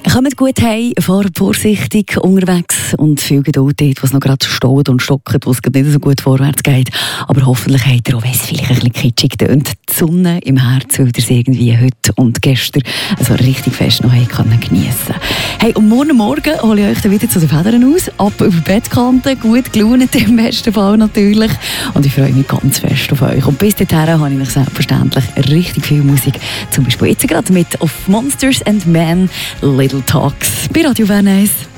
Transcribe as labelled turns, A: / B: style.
A: Kommt gut heim, fahrt vorsichtig unterwegs und viel Geduld dort, was noch gerade staut und stockt, wo es nicht so gut vorwärts geht. Aber hoffentlich habt ihr, auch wenn es vielleicht ein bisschen kitschig tönt, die Sonne im Herzen, weil ihr es irgendwie heute und gestern also richtig fest noch geniessen konnte. Hey, und morgen hole ich euch dann wieder zu den Federn aus, ab über die Bettkante, gut gelaunt im besten Fall natürlich. Und ich freue mich ganz fest auf euch. Und bis dahin habe ich euch selbstverständlich richtig viel Musik, zum Beispiel jetzt gerade mit «Of Monsters and Men», «Little Talks» bei Radio Venice.